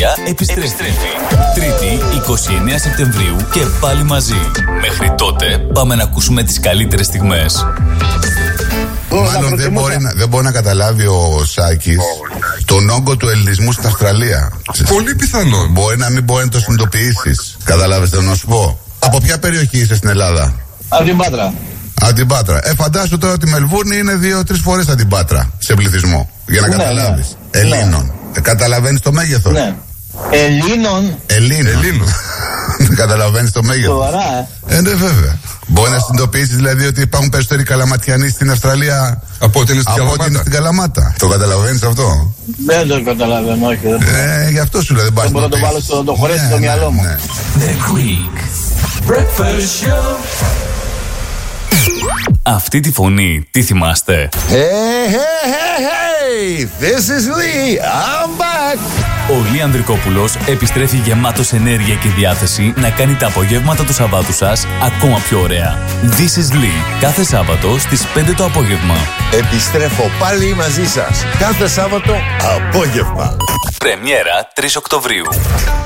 επιστρέφει. Τρίτη, 29 Σεπτεμβρίου και πάλι μαζί. Μέχρι τότε πάμε να ακούσουμε τις καλύτερες στιγμές. Μάλλον δεν μπορεί να καταλάβει ο Σάκης τον όγκο του ελληνισμού στην Αυστραλία. Πολύ πιθανόν. Μπορεί να μην μπορεί να το συνειδητοποιήσεις. Κατάλαβες τι να σου πω. Από ποια περιοχή είσαι στην Ελλάδα? Από την Πάτρα. Από την Πάτρα. Φαντάσου τώρα ότι η Μελβούρνη είναι 2-3 φορές από την Πάτρα σε πληθυσμό. Για να καταλάβεις. Ελλήνων. Καταλαβαίνεις το μέγεθος? Ναι. Ελλήνων. Καταλαβαίνεις το μέγεθος? Σοβαρά, Ναι, βέβαια. Μπορεί να συνειδητοποιήσεις δηλαδή ότι υπάρχουν περισσότεροι καλαματιανοί στην Αυστραλία από ότι είναι στην Καλαμάτα. Το καταλαβαίνεις αυτό? Δεν το καταλαβαίνω, όχι. Γι' αυτό σου λέω δεν μπορώ να το βάλω στο χωρέσι στο μυαλό μου. The Greek Breakfast Show. Αυτή τη φωνή, τι θυμάστε? Hey, this is Lee, I'm back. Ο Λί Ανδρικόπουλος επιστρέφει γεμάτος ενέργεια και διάθεση να κάνει τα απογεύματα του Σαββάτου σας ακόμα πιο ωραία. This is Lee, κάθε Σάββατο στις 5 το απόγευμα. Επιστρέφω πάλι μαζί σας, κάθε Σάββατο απόγευμα. Πρεμιέρα 3 Οκτωβρίου.